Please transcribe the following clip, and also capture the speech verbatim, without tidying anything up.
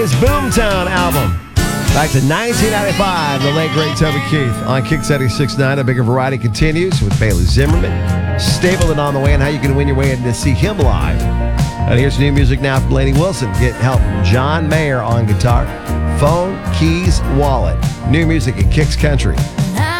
His Boomtown album. Back to nineteen ninety-five, the late great Toby Keith on Kick seventy-six point nine. A bigger variety continues with Bailey Zimmerman, Stapleton on the way, and how you can win your way in to see him live. And here's new music now from Lainey Wilson. Get help from John Mayer on guitar, phone, keys, wallet. New music at Kicks Country. Now